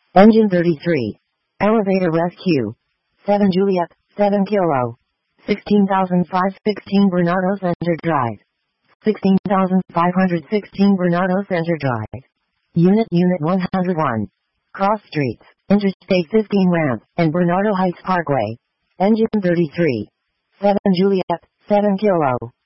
Engine 33. Elevator rescue. 7 Juliet, 7 Kilo. 16,516 Bernardo Center Drive. 16,516 Bernardo Center Drive. Unit 101. Cross Streets, Interstate 15 Ramp, and Bernardo Heights Parkway. Engine 33. 7 Juliet, 7 Kilo.